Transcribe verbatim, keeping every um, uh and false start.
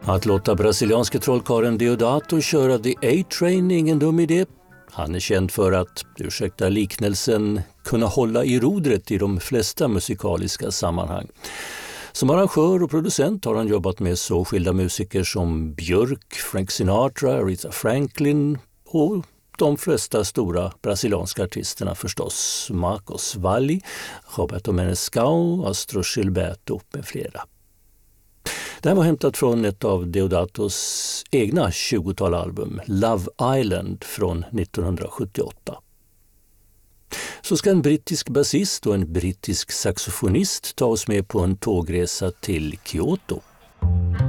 Att låta brasilianske trollkaren Deodato köra The A-Train är ingen dum idé. Han är känd för att, ursäkta liknelsen, kunna hålla i rodret i de flesta musikaliska sammanhang. Som arrangör och producent har han jobbat med så skilda musiker som Björk, Frank Sinatra, Aretha Franklin och de flesta stora brasilianska artisterna förstås. Marcos Valle, Roberto Menescal, Astro Gilberto med flera. Det här var hämtat från ett av Deodatos egna tjugotal album, Love Island från nittonhundrasjuttioåtta. Så ska en brittisk basist och en brittisk saxofonist ta oss med på en tågresa till Kyoto.